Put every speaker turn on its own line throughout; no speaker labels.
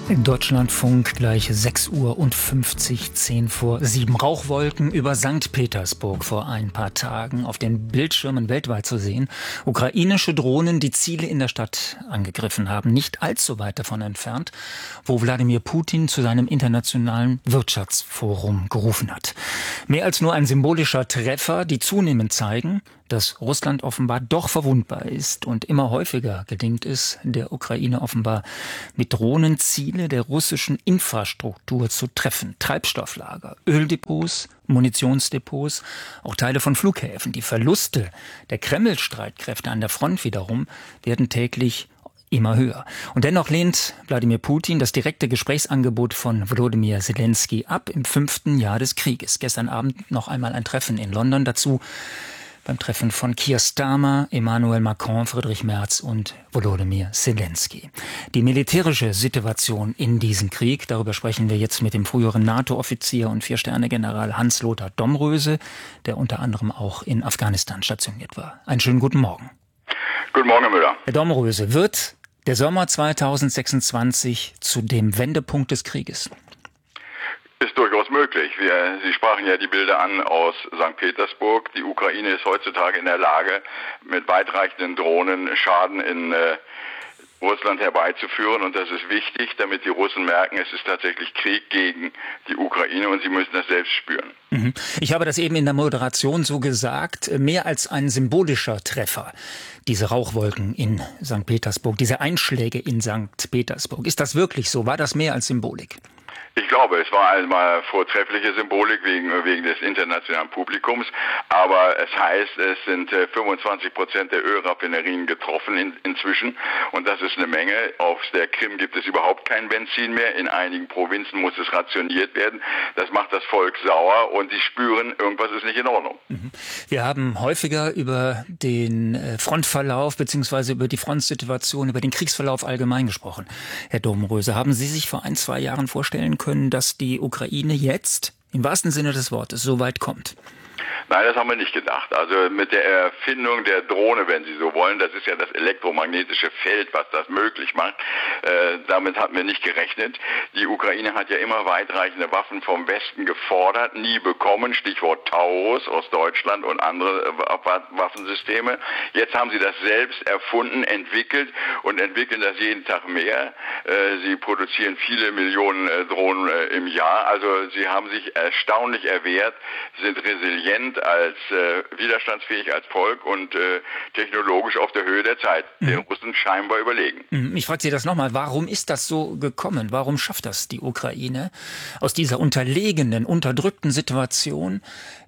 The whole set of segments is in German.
Deutschlandfunk, gleich 6 Uhr und 50, 10 vor 7. Rauchwolken über St. Petersburg vor ein paar Tagen auf den Bildschirmen weltweit zu sehen. Ukrainische Drohnen, die Ziele in der Stadt angegriffen haben, nicht allzu weit davon entfernt, wo Wladimir Putin zu seinem internationalen Wirtschaftsforum gerufen hat. Mehr als nur ein symbolischer Treffer, die zunehmend zeigen, dass Russland offenbar doch verwundbar ist und immer häufiger gelingt es, der Ukraine offenbar mit Drohnen Ziele der russischen Infrastruktur zu treffen. Treibstofflager, Öldepots, Munitionsdepots, auch Teile von Flughäfen. Die Verluste der Kreml-Streitkräfte an der Front wiederum werden täglich immer höher. Und dennoch lehnt Wladimir Putin das direkte Gesprächsangebot von Volodymyr Zelensky ab im 5. Jahr des Krieges. Gestern Abend noch einmal ein Treffen in London, dazu beim Treffen von Keir Starmer, Emmanuel Macron, Friedrich Merz und Volodymyr Zelensky. Die militärische Situation in diesem Krieg, darüber sprechen wir jetzt mit dem früheren NATO-Offizier und 4-Sterne-General Hans-Lothar Domröse, der unter anderem auch in Afghanistan stationiert war. Einen schönen guten Morgen.
Guten Morgen, Herr Müller.
Herr Domröse, wird der Sommer 2026 zu dem Wendepunkt des Krieges?
Ist durchaus möglich. Sie sprachen ja die Bilder an aus St. Petersburg. Die Ukraine ist heutzutage in der Lage, mit weitreichenden Drohnen Schaden in Russland herbeizuführen. Und das ist wichtig, damit die Russen merken, es ist tatsächlich Krieg gegen die Ukraine und sie müssen das selbst spüren.
Ich habe das eben in der Moderation so gesagt, mehr als ein symbolischer Treffer. Diese Rauchwolken in St. Petersburg, diese Einschläge in St. Petersburg. Ist das wirklich so? War das mehr als Symbolik?
Ich glaube, es war einmal vortreffliche Symbolik wegen des internationalen Publikums, aber es heißt, es sind 25% der Ölraffinerien getroffen inzwischen und das ist eine Menge. Auf der Krim gibt es überhaupt kein Benzin mehr, in einigen Provinzen muss es rationiert werden. Das macht das Volk sauer und sie spüren, irgendwas ist nicht in Ordnung.
Wir haben häufiger über den Frontverlauf bzw. über die Frontsituation, über den Kriegsverlauf allgemein gesprochen. Herr Domröse, haben Sie sich vor 1-2 Jahren vorstellen können, dass die Ukraine jetzt, im wahrsten Sinne des Wortes, so weit kommt?
Nein, das haben wir nicht gedacht. Also mit der Erfindung der Drohne, wenn Sie so wollen, das ist ja das elektromagnetische Feld, was das möglich macht, damit hatten wir nicht gerechnet. Die Ukraine hat ja immer weitreichende Waffen vom Westen gefordert, nie bekommen, Stichwort Taurus aus Deutschland und andere Waffensysteme. Jetzt haben sie das selbst erfunden, entwickelt und entwickeln das jeden Tag mehr. Sie produzieren viele Millionen Drohnen im Jahr, also sie haben sich erstaunlich erwehrt, sind resilient, als widerstandsfähig als Volk und technologisch auf der Höhe der Zeit. Den Russen scheinbar überlegen.
Ich frage Sie das nochmal, warum ist das so gekommen? Warum schafft das die Ukraine aus dieser unterlegenen, unterdrückten Situation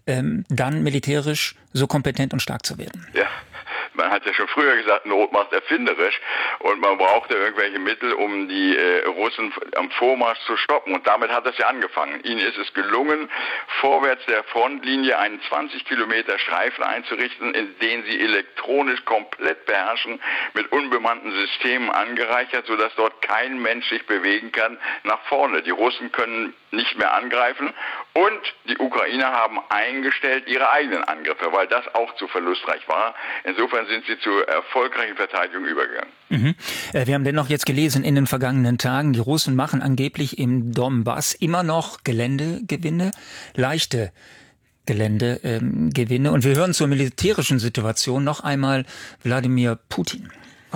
dann militärisch so kompetent und stark zu werden?
Ja. Man hat ja schon früher gesagt, Not macht erfinderisch und man brauchte irgendwelche Mittel, um die Russen am Vormarsch zu stoppen. Und damit hat es ja angefangen. Ihnen ist es gelungen, vorwärts der Frontlinie einen 20 Kilometer Streifen einzurichten, in den sie elektronisch komplett beherrschen, mit unbemannten Systemen angereichert, sodass dort kein Mensch sich bewegen kann nach vorne. Die Russen können nicht mehr angreifen und die Ukrainer haben eingestellt ihre eigenen Angriffe, weil das auch zu verlustreich war. Insofern sind sie zur erfolgreichen Verteidigung übergegangen.
Wir haben dennoch jetzt gelesen in den vergangenen Tagen, die Russen machen angeblich im Donbass immer noch Geländegewinne, leichte Geländegewinne. Und wir hören zur militärischen Situation noch einmal Wladimir Putin.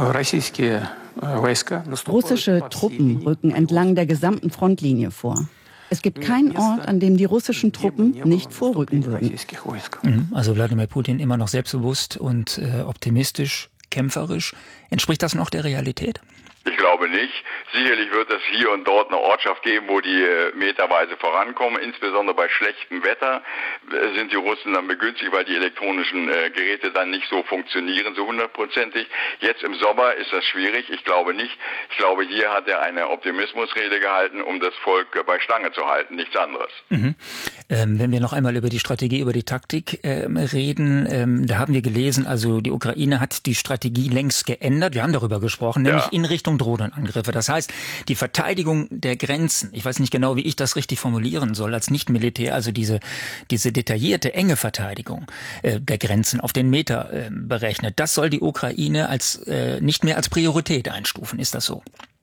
Russische Truppen rücken entlang der gesamten Frontlinie vor. Es gibt keinen Ort, an dem die russischen Truppen nicht vorrücken würden.
Also Wladimir Putin immer noch selbstbewusst und optimistisch, kämpferisch. Entspricht das noch der Realität?
Ich glaube nicht. Sicherlich wird es hier und dort eine Ortschaft geben, wo die meterweise vorankommen. Insbesondere bei schlechtem Wetter sind die Russen dann begünstigt, weil die elektronischen Geräte dann nicht so funktionieren, so hundertprozentig. Jetzt im Sommer ist das schwierig. Ich glaube nicht. Ich glaube, hier hat er eine Optimismusrede gehalten, um das Volk bei Stange zu halten, nichts anderes.
Wenn wir noch einmal über die Strategie, über die Taktik reden, da haben wir gelesen, also die Ukraine hat die Strategie längst geändert. Wir haben darüber gesprochen, nämlich in Richtung Drohnenangriffe. Das heißt, die Verteidigung der Grenzen, ich weiß nicht genau, wie ich das richtig formulieren soll, als Nicht-Militär, also diese detaillierte, enge Verteidigung der Grenzen auf den Meter berechnet, das soll die Ukraine als nicht mehr als Priorität einstufen. Ist das so?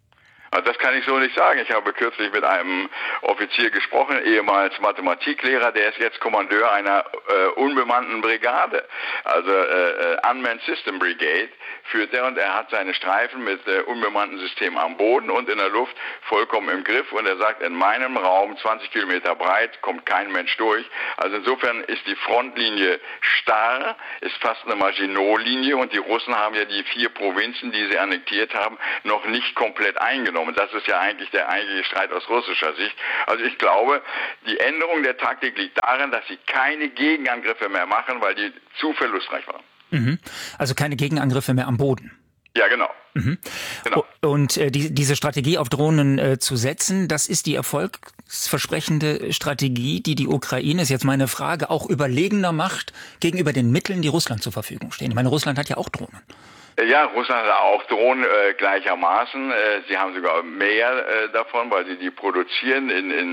Also das kann ich so nicht sagen. Ich habe kürzlich mit einem Offizier gesprochen, ehemals Mathematiklehrer, der ist jetzt Kommandeur einer unbemannten Brigade, also Unmanned System Brigade führt er, und er hat seine Streifen mit unbemannten Systemen am Boden und in der Luft vollkommen im Griff, und er sagt, in meinem Raum 20 Kilometer breit kommt kein Mensch durch. Also insofern ist die Frontlinie starr, ist fast eine Maginot-Linie, und die Russen haben ja die 4 Provinzen, die sie annektiert haben, noch nicht komplett eingenommen. Das ist ja eigentlich der eigentliche Streit aus russischer Sicht. Also ich glaube, die Änderung der Taktik liegt darin, dass sie keine Gegenangriffe mehr machen, weil die zu verlustreich waren.
Mhm. Also keine Gegenangriffe mehr am Boden.
Ja, genau.
Mhm. Genau. Und diese Strategie auf Drohnen zu setzen, das ist die erfolgsversprechende Strategie, die die Ukraine, ist jetzt meine Frage, auch überlegener macht gegenüber den Mitteln, die Russland zur Verfügung stehen. Ich meine, Russland hat ja auch Drohnen.
Ja, Russland hat auch Drohnen gleichermaßen. Sie haben sogar mehr davon, weil sie die produzieren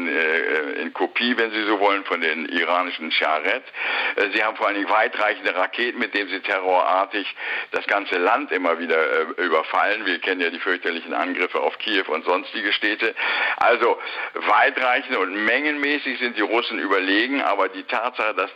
in Kopie, wenn Sie so wollen, von den iranischen Shahed. Sie haben vor allen Dingen weitreichende Raketen, mit denen sie terrorartig das ganze Land immer wieder überfallen. Wir kennen ja die fürchterlichen Angriffe auf Kiew und sonstige Städte. Also weitreichende und mengenmäßig sind die Russen überlegen, aber die Tatsache, dass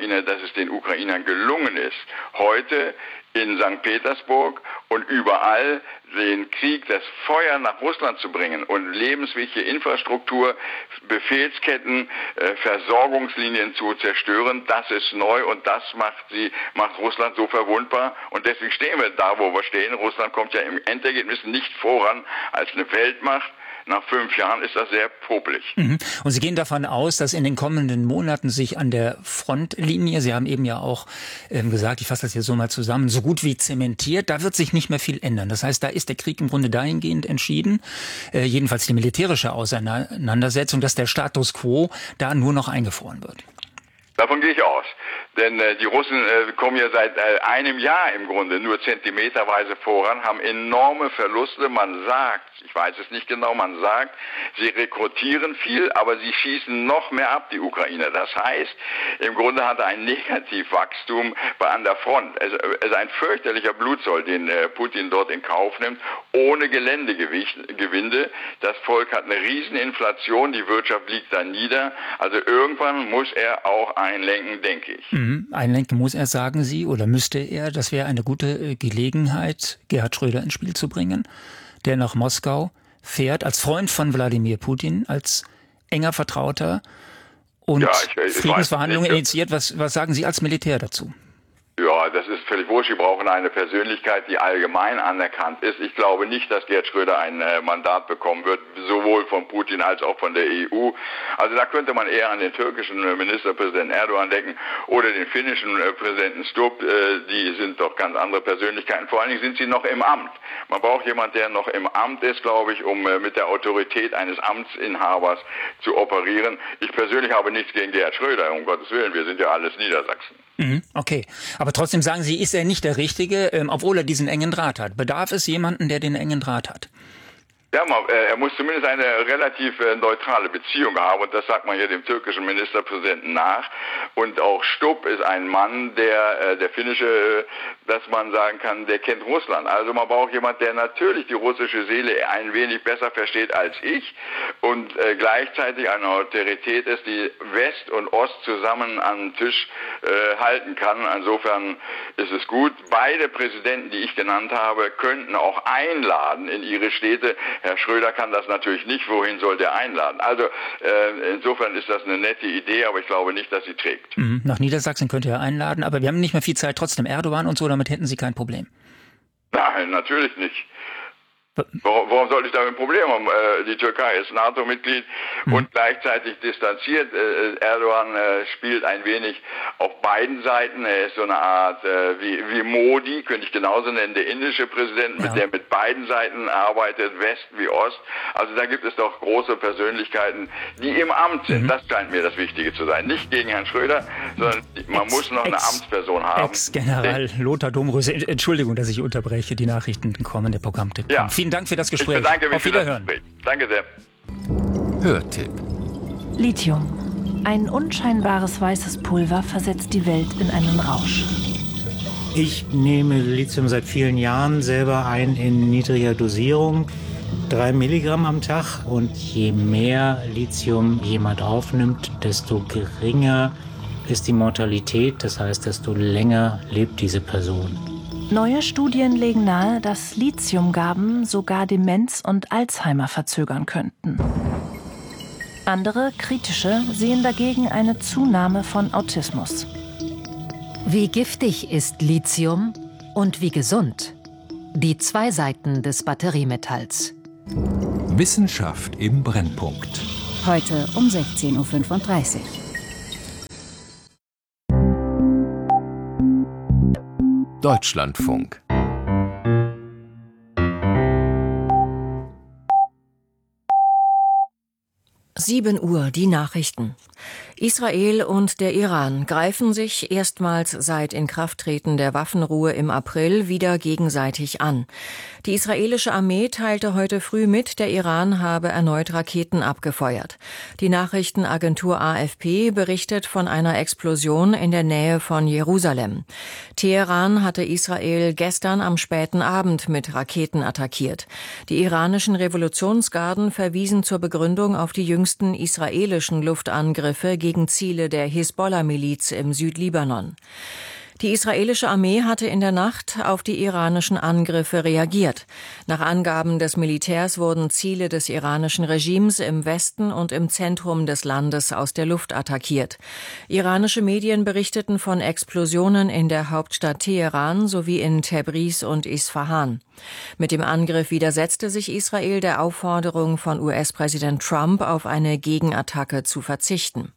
es den Ukrainern gelungen ist, heute in St. Petersburg und überall den Krieg, das Feuer nach Russland zu bringen und lebenswichtige Infrastruktur, Befehlsketten, Versorgungslinien zu zerstören, das ist neu, und das macht Russland so verwundbar, und deswegen stehen wir da, wo wir stehen. Russland kommt ja im Endergebnis nicht voran als eine Weltmacht. Nach 5 Jahren ist das sehr popelig.
Mhm. Und Sie gehen davon aus, dass in den kommenden Monaten sich an der Frontlinie, Sie haben eben ja auch gesagt, ich fasse das jetzt so mal zusammen, so gut wie zementiert, da wird sich nicht mehr viel ändern. Das heißt, da ist der Krieg im Grunde dahingehend entschieden, jedenfalls die militärische Auseinandersetzung, dass der Status quo da nur noch eingefroren wird.
Davon gehe ich aus. Denn die Russen kommen ja seit einem Jahr im Grunde nur zentimeterweise voran, haben enorme Verluste. Man sagt, ich weiß es nicht genau, man sagt, sie rekrutieren viel, aber sie schießen noch mehr ab, die Ukrainer. Das heißt, im Grunde hat er ein Negativwachstum an der Front. Es ist ein fürchterlicher Blutzoll, den Putin dort in Kauf nimmt, ohne Geländegewinde. Das Volk hat eine Rieseninflation, die Wirtschaft liegt da nieder. Also irgendwann muss er auch einlenken, denke ich.
Einlenken muss er, sagen Sie, oder müsste er? Das wäre eine gute Gelegenheit, Gerhard Schröder ins Spiel zu bringen, der nach Moskau fährt, als Freund von Wladimir Putin, als enger Vertrauter und Friedensverhandlungen initiiert. Was sagen Sie als Militär dazu?
Ja, das ist völlig wurscht. Sie brauchen eine Persönlichkeit, die allgemein anerkannt ist. Ich glaube nicht, dass Gerhard Schröder ein Mandat bekommen wird, sowohl von Putin als auch von der EU. Also da könnte man eher an den türkischen Ministerpräsidenten Erdogan denken oder den finnischen Präsidenten Stubb. Die sind doch ganz andere Persönlichkeiten. Vor allen Dingen sind sie noch im Amt. Man braucht jemanden, der noch im Amt ist, glaube ich, um mit der Autorität eines Amtsinhabers zu operieren. Ich persönlich habe nichts gegen Gerhard Schröder, um Gottes Willen. Wir sind ja alles Niedersachsen.
Okay, aber trotzdem sagen Sie, ist er nicht der Richtige, obwohl er diesen engen Draht hat? Bedarf es jemanden, der den engen Draht hat?
Ja, er muss zumindest eine relativ neutrale Beziehung haben, und das sagt man hier dem türkischen Ministerpräsidenten nach. Und auch Stubb ist ein Mann, der finnische, dass man sagen kann, der kennt Russland. Also man braucht jemanden, der natürlich die russische Seele ein wenig besser versteht als ich und gleichzeitig eine Autorität ist, die West und Ost zusammen an den Tisch halten kann. Insofern ist es gut. Beide Präsidenten, die ich genannt habe, könnten auch einladen in ihre Städte. Herr Schröder kann das natürlich nicht. Wohin soll der einladen? Also insofern ist das eine nette Idee, aber ich glaube nicht, dass sie trägt.
Nach Niedersachsen könnte er einladen, aber wir haben nicht mehr viel Zeit. Trotzdem Erdogan und so, damit hätten Sie kein Problem.
Nein, natürlich nicht. Warum sollte ich da ein Problem haben? Die Türkei ist NATO-Mitglied und gleichzeitig distanziert. Erdogan spielt ein wenig auf beiden Seiten. Er ist so eine Art wie Modi, könnte ich genauso nennen, der indische Präsident, der mit beiden Seiten arbeitet, West wie Ost. Also da gibt es doch große Persönlichkeiten, die im Amt sind. Das scheint mir das Wichtige zu sein. Nicht gegen Herrn Schröder, sondern man muss noch eine Amtsperson haben.
Ex-General Lothar Domröse. Entschuldigung, dass ich unterbreche. Die Nachrichten kommen, der Programmtipp. Ja. Vielen Dank für das Gespräch.
Ich bedanke mich
Auf Wiederhören.
Für das Gespräch. Danke sehr.
Hörtipp.
Lithium. Ein unscheinbares weißes Pulver versetzt die Welt in einen Rausch.
Ich nehme Lithium seit vielen Jahren selber ein in niedriger Dosierung. 3 Milligramm am Tag. Und je mehr Lithium jemand aufnimmt, desto geringer ist die Mortalität. Das heißt, desto länger lebt diese Person.
Neue Studien legen nahe, dass Lithiumgaben sogar Demenz und Alzheimer verzögern könnten. Andere, kritische, sehen dagegen eine Zunahme von Autismus.
Wie giftig ist Lithium und wie gesund? Die zwei Seiten des Batteriemetalls.
Wissenschaft im Brennpunkt.
Heute um 16:35 Uhr.
Deutschlandfunk.
Uhr, die Nachrichten. Israel und der Iran greifen sich erstmals seit Inkrafttreten der Waffenruhe im April wieder gegenseitig an. Die israelische Armee teilte heute früh mit, der Iran habe erneut Raketen abgefeuert. Die Nachrichtenagentur AFP berichtet von einer Explosion in der Nähe von Jerusalem. Teheran hatte Israel gestern am späten Abend mit Raketen attackiert. Die iranischen Revolutionsgarden verwiesen zur Begründung auf die jüngsten israelischen Luftangriffe gegen Ziele der Hisbollah-Miliz im Südlibanon. Die israelische Armee hatte in der Nacht auf die iranischen Angriffe reagiert. Nach Angaben des Militärs wurden Ziele des iranischen Regimes im Westen und im Zentrum des Landes aus der Luft attackiert. Iranische Medien berichteten von Explosionen in der Hauptstadt Teheran sowie in Tabriz und Isfahan. Mit dem Angriff widersetzte sich Israel der Aufforderung von US-Präsident Trump, auf eine Gegenattacke zu verzichten.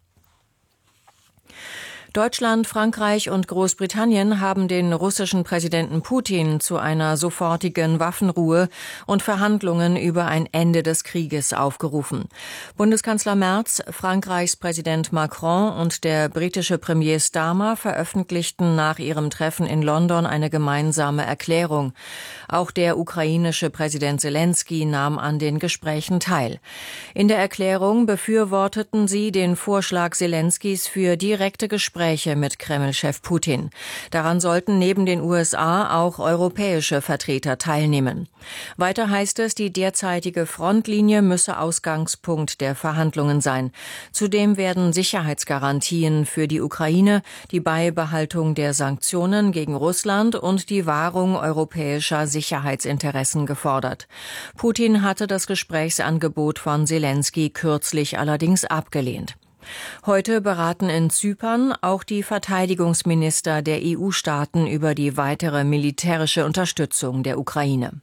Deutschland, Frankreich und Großbritannien haben den russischen Präsidenten Putin zu einer sofortigen Waffenruhe und Verhandlungen über ein Ende des Krieges aufgerufen. Bundeskanzler Merz, Frankreichs Präsident Macron und der britische Premier Starmer veröffentlichten nach ihrem Treffen in London eine gemeinsame Erklärung. Auch der ukrainische Präsident Selenskyj nahm an den Gesprächen teil. In der Erklärung befürworteten sie den Vorschlag Selenskys für direkte Gespräche mit Kreml-Chef Putin. Daran sollten neben den USA auch europäische Vertreter teilnehmen. Weiter heißt es, die derzeitige Frontlinie müsse Ausgangspunkt der Verhandlungen sein. Zudem werden Sicherheitsgarantien für die Ukraine, die Beibehaltung der Sanktionen gegen Russland und die Wahrung europäischer Sicherheitsinteressen gefordert. Putin hatte das Gesprächsangebot von Selenskyj kürzlich allerdings abgelehnt. Heute beraten in Zypern auch die Verteidigungsminister der EU-Staaten über die weitere militärische Unterstützung der Ukraine.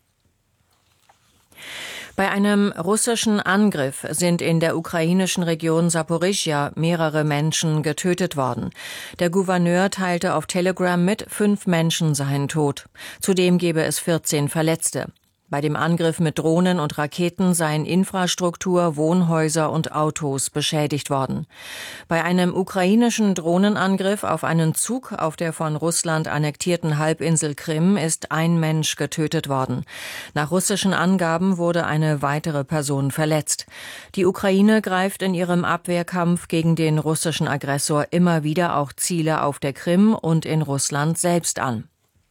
Bei einem russischen Angriff sind in der ukrainischen Region Saporischschja mehrere Menschen getötet worden. Der Gouverneur teilte auf Telegram mit, 5 Menschen seien tot. Zudem gebe es 14 Verletzte. Bei dem Angriff mit Drohnen und Raketen seien Infrastruktur, Wohnhäuser und Autos beschädigt worden. Bei einem ukrainischen Drohnenangriff auf einen Zug auf der von Russland annektierten Halbinsel Krim ist ein Mensch getötet worden. Nach russischen Angaben wurde eine weitere Person verletzt. Die Ukraine greift in ihrem Abwehrkampf gegen den russischen Aggressor immer wieder auch Ziele auf der Krim und in Russland selbst an.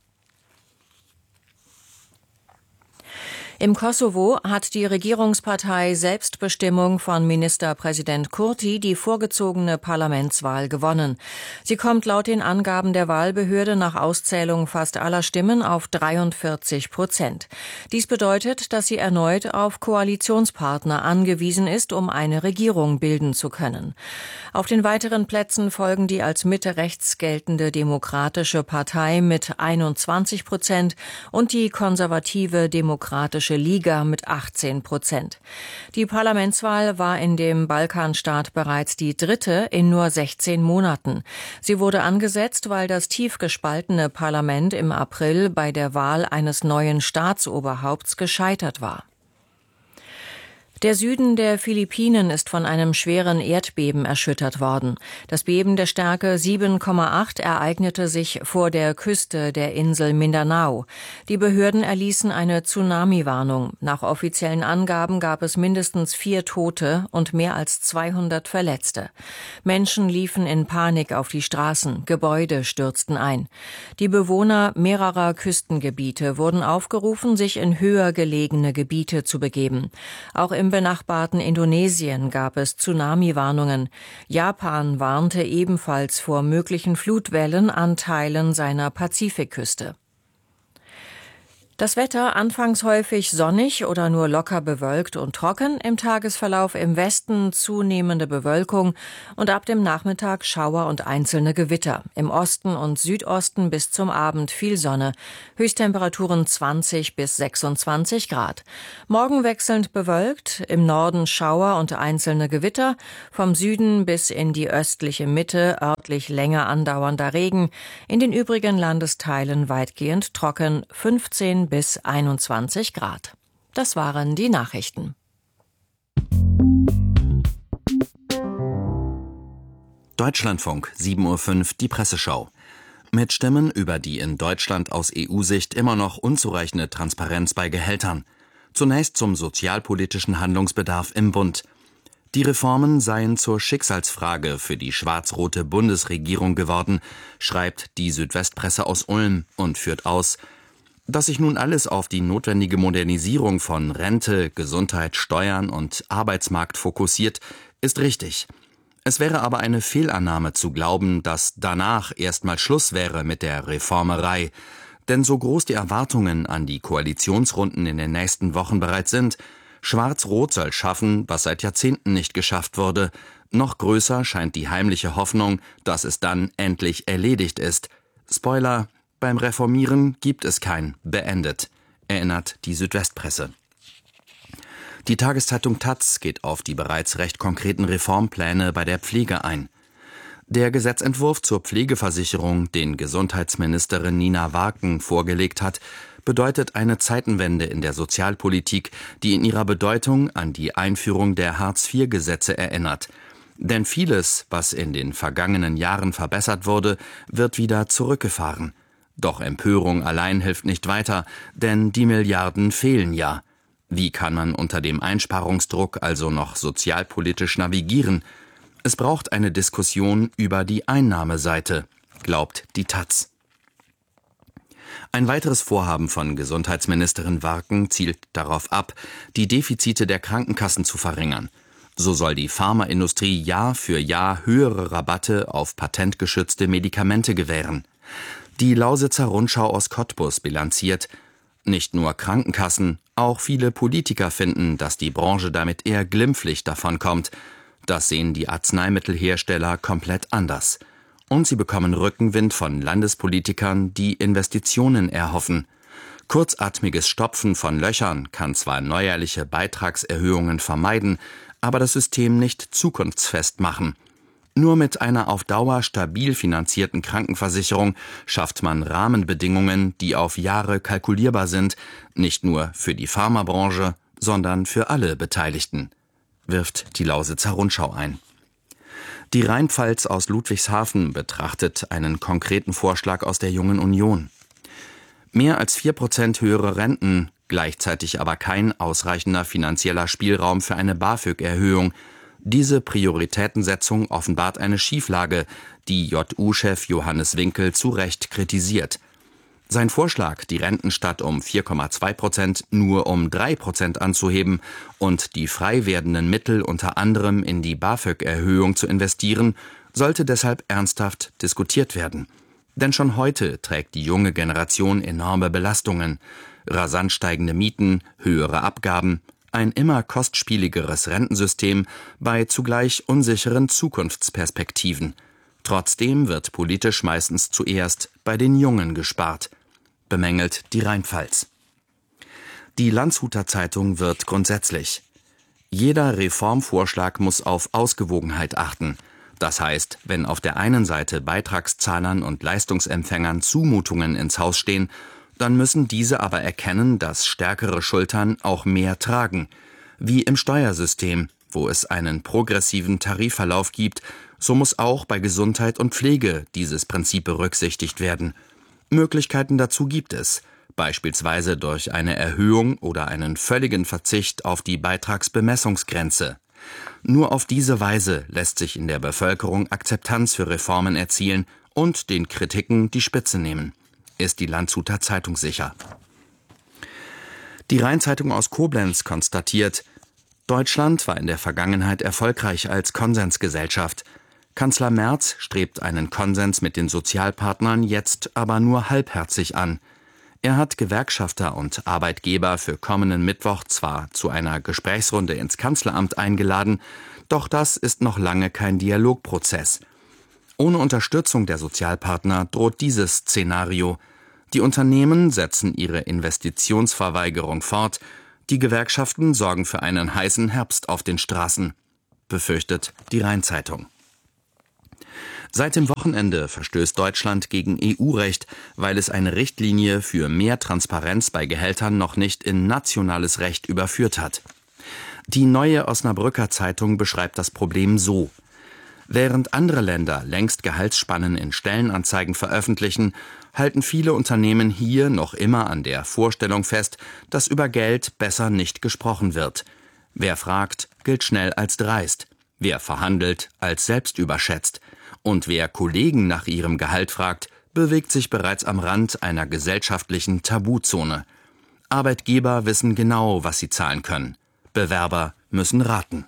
Im Kosovo hat die Regierungspartei Selbstbestimmung von Ministerpräsident Kurti die vorgezogene Parlamentswahl gewonnen. Sie kommt laut den Angaben der Wahlbehörde nach Auszählung fast aller Stimmen auf 43%. Dies bedeutet, dass sie erneut auf Koalitionspartner angewiesen ist, um eine Regierung bilden zu können. Auf den weiteren Plätzen folgen die als Mitte-rechts geltende Demokratische Partei mit 21% und die konservative Demokratische Liga mit 18%. Die Parlamentswahl war in dem Balkanstaat bereits die dritte in nur 16 Monaten. Sie wurde angesetzt, weil das tief gespaltene Parlament im April bei der Wahl eines neuen Staatsoberhaupts gescheitert war. Der Süden der Philippinen ist von einem schweren Erdbeben erschüttert worden. Das Beben der Stärke 7,8 ereignete sich vor der Küste der Insel Mindanao. Die Behörden erließen eine Tsunami-Warnung. Nach offiziellen Angaben gab es mindestens 4 Tote und mehr als 200 Verletzte. Menschen liefen in Panik auf die Straßen, Gebäude stürzten ein. Die Bewohner mehrerer Küstengebiete wurden aufgerufen, sich in höher gelegene Gebiete zu begeben. Auch im benachbarten Indonesien gab es Tsunami-Warnungen. Japan warnte ebenfalls vor möglichen Flutwellen an Teilen seiner Pazifikküste. Das Wetter anfangs häufig sonnig oder nur locker bewölkt und trocken, im Tagesverlauf im Westen zunehmende Bewölkung und ab dem Nachmittag Schauer und einzelne Gewitter. Im Osten und Südosten bis zum Abend viel Sonne, Höchsttemperaturen 20 bis 26 Grad. Morgen wechselnd bewölkt, im Norden Schauer und einzelne Gewitter, vom Süden bis in die östliche Mitte örtlich länger andauernder Regen, in den übrigen Landesteilen weitgehend trocken, 15 bis 21 Grad. Das waren die Nachrichten.
Deutschlandfunk, 7:05 Uhr, die Presseschau. Mit Stimmen über die in Deutschland aus EU-Sicht immer noch unzureichende Transparenz bei Gehältern. Zunächst zum sozialpolitischen Handlungsbedarf im Bund. Die Reformen seien zur Schicksalsfrage für die schwarz-rote Bundesregierung geworden, schreibt die Südwestpresse aus Ulm und führt aus: Dass sich nun alles auf die notwendige Modernisierung von Rente, Gesundheit, Steuern und Arbeitsmarkt fokussiert, ist richtig. Es wäre aber eine Fehlannahme zu glauben, dass danach erstmal Schluss wäre mit der Reformerei. Denn so groß die Erwartungen an die Koalitionsrunden in den nächsten Wochen bereits sind, Schwarz-Rot soll schaffen, was seit Jahrzehnten nicht geschafft wurde. Noch größer scheint die heimliche Hoffnung, dass es dann endlich erledigt ist. Spoiler: Beim Reformieren gibt es kein beendet, erinnert die Südwestpresse. Die Tageszeitung taz geht auf die bereits recht konkreten Reformpläne bei der Pflege ein. Der Gesetzentwurf zur Pflegeversicherung, den Gesundheitsministerin Nina Waaken vorgelegt hat, bedeutet eine Zeitenwende in der Sozialpolitik, die in ihrer Bedeutung an die Einführung der Hartz-IV-Gesetze erinnert. Denn vieles, was in den vergangenen Jahren verbessert wurde, wird wieder zurückgefahren. Doch Empörung allein hilft nicht weiter, denn die Milliarden fehlen ja. Wie kann man unter dem Einsparungsdruck also noch sozialpolitisch navigieren? Es braucht eine Diskussion über die Einnahmeseite, glaubt die taz. Ein weiteres Vorhaben von Gesundheitsministerin Waaken zielt darauf ab, die Defizite der Krankenkassen zu verringern. So soll die Pharmaindustrie Jahr für Jahr höhere Rabatte auf patentgeschützte Medikamente gewähren. Die Lausitzer Rundschau aus Cottbus bilanziert: Nicht nur Krankenkassen, auch viele Politiker finden, dass die Branche damit eher glimpflich davonkommt. Das sehen die Arzneimittelhersteller komplett anders. Und sie bekommen Rückenwind von Landespolitikern, die Investitionen erhoffen. Kurzatmiges Stopfen von Löchern kann zwar neuerliche Beitragserhöhungen vermeiden, aber das System nicht zukunftsfest machen. Nur mit einer auf Dauer stabil finanzierten Krankenversicherung schafft man Rahmenbedingungen, die auf Jahre kalkulierbar sind, nicht nur für die Pharmabranche, sondern für alle Beteiligten, wirft die Lausitzer Rundschau ein. Die Rheinpfalz aus Ludwigshafen betrachtet einen konkreten Vorschlag aus der Jungen Union. Mehr als 4% höhere Renten, gleichzeitig aber kein ausreichender finanzieller Spielraum für eine BAföG-Erhöhung. Diese Prioritätensetzung offenbart eine Schieflage, die JU-Chef Johannes Winkel zu Recht kritisiert. Sein Vorschlag, die Renten statt um 4,2% nur um 3% anzuheben und die frei werdenden Mittel unter anderem in die BAföG-Erhöhung zu investieren, sollte deshalb ernsthaft diskutiert werden. Denn schon heute trägt die junge Generation enorme Belastungen: rasant steigende Mieten, höhere Abgaben, ein immer kostspieligeres Rentensystem bei zugleich unsicheren Zukunftsperspektiven. Trotzdem wird politisch meistens zuerst bei den Jungen gespart, bemängelt die Rheinpfalz. Die Landshuter Zeitung wird grundsätzlich: Jeder Reformvorschlag muss auf Ausgewogenheit achten. Das heißt, wenn auf der einen Seite Beitragszahlern und Leistungsempfängern Zumutungen ins Haus stehen, dann müssen diese aber erkennen, dass stärkere Schultern auch mehr tragen. Wie im Steuersystem, wo es einen progressiven Tarifverlauf gibt, so muss auch bei Gesundheit und Pflege dieses Prinzip berücksichtigt werden. Möglichkeiten dazu gibt es, beispielsweise durch eine Erhöhung oder einen völligen Verzicht auf die Beitragsbemessungsgrenze. Nur auf diese Weise lässt sich in der Bevölkerung Akzeptanz für Reformen erzielen und den Kritiken die Spitze nehmen, ist die Landshuter Zeitung sicher. Die Rhein-Zeitung aus Koblenz konstatiert, Deutschland war in der Vergangenheit erfolgreich als Konsensgesellschaft. Kanzler Merz strebt einen Konsens mit den Sozialpartnern jetzt aber nur halbherzig an. Er hat Gewerkschafter und Arbeitgeber für kommenden Mittwoch zwar zu einer Gesprächsrunde ins Kanzleramt eingeladen, doch das ist noch lange kein Dialogprozess. Ohne Unterstützung der Sozialpartner droht dieses Szenario. Die Unternehmen setzen ihre Investitionsverweigerung fort, die Gewerkschaften sorgen für einen heißen Herbst auf den Straßen, befürchtet die Rhein-Zeitung. Seit dem Wochenende verstößt Deutschland gegen EU-Recht, weil es eine Richtlinie für mehr Transparenz bei Gehältern noch nicht in nationales Recht überführt hat. Die Neue Osnabrücker Zeitung beschreibt das Problem so: Während andere Länder längst Gehaltsspannen in Stellenanzeigen veröffentlichen, halten viele Unternehmen hier noch immer an der Vorstellung fest, dass über Geld besser nicht gesprochen wird. Wer fragt, gilt schnell als dreist. Wer verhandelt, als selbstüberschätzt. Und wer Kollegen nach ihrem Gehalt fragt, bewegt sich bereits am Rand einer gesellschaftlichen Tabuzone. Arbeitgeber wissen genau, was sie zahlen können. Bewerber müssen raten.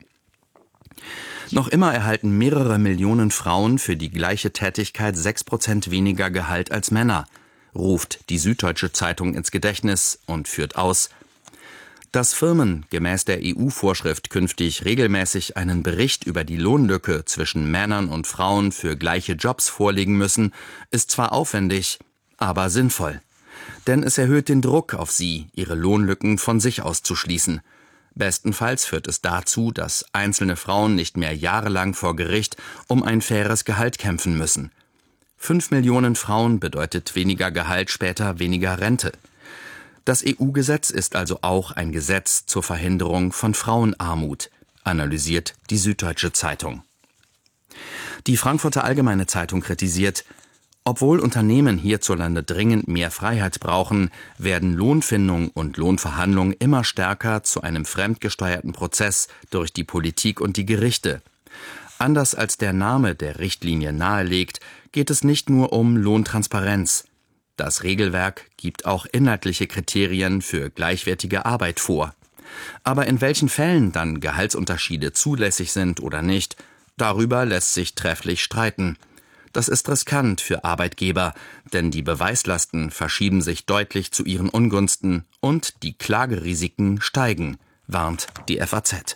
Noch immer erhalten mehrere Millionen Frauen für die gleiche Tätigkeit 6% weniger Gehalt als Männer, ruft die Süddeutsche Zeitung ins Gedächtnis und führt aus: Dass Firmen gemäß der EU-Vorschrift künftig regelmäßig einen Bericht über die Lohnlücke zwischen Männern und Frauen für gleiche Jobs vorlegen müssen, ist zwar aufwendig, aber sinnvoll. Denn es erhöht den Druck auf sie, ihre Lohnlücken von sich aus zu schließen. Bestenfalls führt es dazu, dass einzelne Frauen nicht mehr jahrelang vor Gericht um ein faires Gehalt kämpfen müssen. 5 Millionen Frauen bedeutet weniger Gehalt, später weniger Rente. Das EU-Gesetz ist also auch ein Gesetz zur Verhinderung von Frauenarmut, analysiert die Süddeutsche Zeitung. Die Frankfurter Allgemeine Zeitung kritisiert: Obwohl Unternehmen hierzulande dringend mehr Freiheit brauchen, werden Lohnfindung und Lohnverhandlung immer stärker zu einem fremdgesteuerten Prozess durch die Politik und die Gerichte. Anders als der Name der Richtlinie nahelegt, geht es nicht nur um Lohntransparenz. Das Regelwerk gibt auch inhaltliche Kriterien für gleichwertige Arbeit vor. Aber in welchen Fällen dann Gehaltsunterschiede zulässig sind oder nicht, darüber lässt sich trefflich streiten. Das ist riskant für Arbeitgeber, denn die Beweislasten verschieben sich deutlich zu ihren Ungunsten und die Klagerisiken steigen, warnt die FAZ.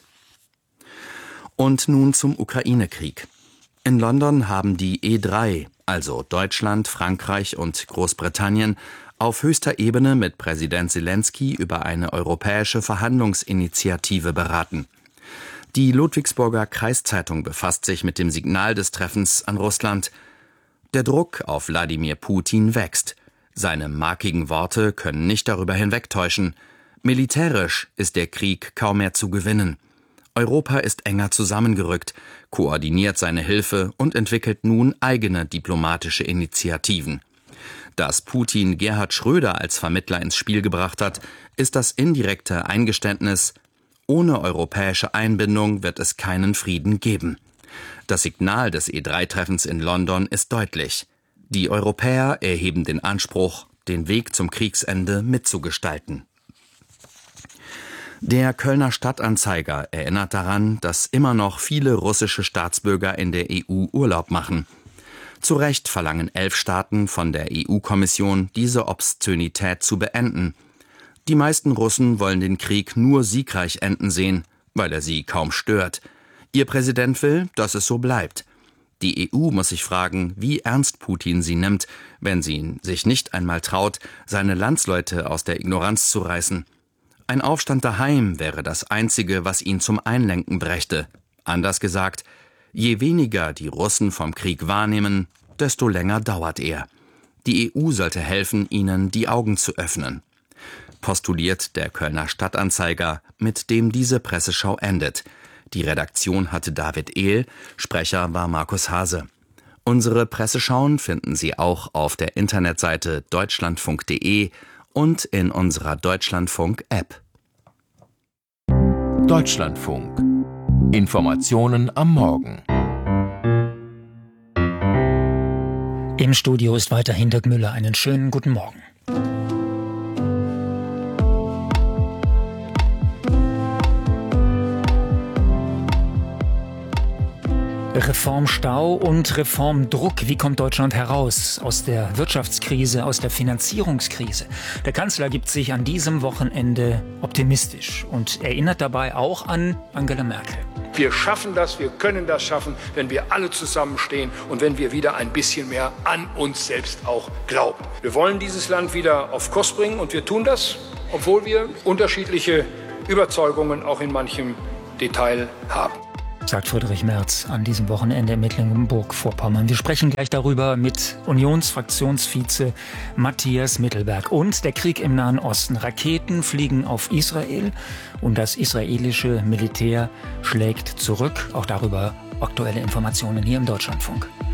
Und nun zum Ukraine-Krieg. In London haben die E3, also Deutschland, Frankreich und Großbritannien, auf höchster Ebene mit Präsident Zelensky über eine europäische Verhandlungsinitiative beraten. Die Ludwigsburger Kreiszeitung befasst sich mit dem Signal des Treffens an Russland. Der Druck auf Wladimir Putin wächst. Seine markigen Worte können nicht darüber hinwegtäuschen. Militärisch ist der Krieg kaum mehr zu gewinnen. Europa ist enger zusammengerückt, koordiniert seine Hilfe und entwickelt nun eigene diplomatische Initiativen. Dass Putin Gerhard Schröder als Vermittler ins Spiel gebracht hat, ist das indirekte Eingeständnis: Ohne europäische Einbindung wird es keinen Frieden geben. Das Signal des E3-Treffens in London ist deutlich. Die Europäer erheben den Anspruch, den Weg zum Kriegsende mitzugestalten. Der Kölner Stadtanzeiger erinnert daran, dass immer noch viele russische Staatsbürger in der EU Urlaub machen. Zu Recht verlangen 11 Staaten von der EU-Kommission, diese Obszönität zu beenden. Die meisten Russen wollen den Krieg nur siegreich enden sehen, weil er sie kaum stört. Ihr Präsident will, dass es so bleibt. Die EU muss sich fragen, wie ernst Putin sie nimmt, wenn sie sich nicht einmal traut, seine Landsleute aus der Ignoranz zu reißen. Ein Aufstand daheim wäre das Einzige, was ihn zum Einlenken brächte. Anders gesagt, je weniger die Russen vom Krieg wahrnehmen, desto länger dauert er. Die EU sollte helfen, ihnen die Augen zu öffnen. postuliert der Kölner Stadtanzeiger, mit dem diese Presseschau endet. Die Redaktion hatte David Ehl, Sprecher war Markus Hase. Unsere Presseschauen finden Sie auch auf der Internetseite deutschlandfunk.de und in unserer Deutschlandfunk-App.
Deutschlandfunk. Informationen am Morgen.
Im Studio ist weiterhin Dirk Müller. Einen schönen guten Morgen. Reformstau und Reformdruck. Wie kommt Deutschland heraus aus der Wirtschaftskrise, aus der Finanzierungskrise? Der Kanzler gibt sich an diesem Wochenende optimistisch und erinnert dabei auch an Angela Merkel.
Wir schaffen das, wir können das schaffen, wenn wir alle zusammenstehen und wenn wir wieder ein bisschen mehr an uns selbst auch glauben. Wir wollen dieses Land wieder auf Kurs bringen und wir tun das, obwohl wir unterschiedliche Überzeugungen auch in manchem Detail haben.
Sagt Friedrich Merz an diesem Wochenende in Mecklenburg-Vorpommern. Wir sprechen gleich darüber mit Unionsfraktionsvize Matthias Mittelberg. Und der Krieg im Nahen Osten. Raketen fliegen auf Israel und das israelische Militär schlägt zurück. Auch darüber aktuelle Informationen hier im Deutschlandfunk.